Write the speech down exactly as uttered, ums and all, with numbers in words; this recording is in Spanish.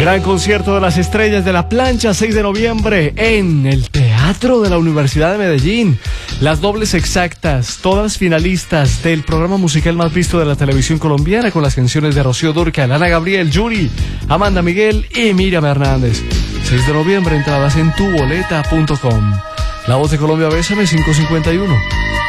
Gran concierto de las estrellas de la plancha, seis de noviembre, en el Teatro de la Universidad de Medellín. Las dobles exactas, todas finalistas del programa musical más visto de la televisión colombiana, con las canciones de Rocío Dúrcal, Ana Gabriel, Yuri, Amanda Miguel y Miriam Hernández. seis de noviembre, entradas en tu boleta punto com. La Voz de Colombia, Bésame, cinco cincuenta y uno.